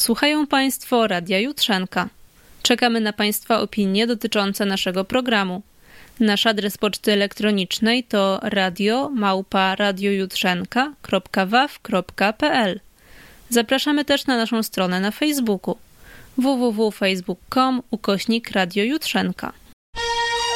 Słuchają Państwo Radia Jutrzenka. Czekamy na Państwa opinie dotyczące naszego programu. Nasz adres poczty elektronicznej to radio@radiojutrzenka.waw.pl. Zapraszamy też na naszą stronę na Facebooku www.facebook.com/Radio Jutrzenka.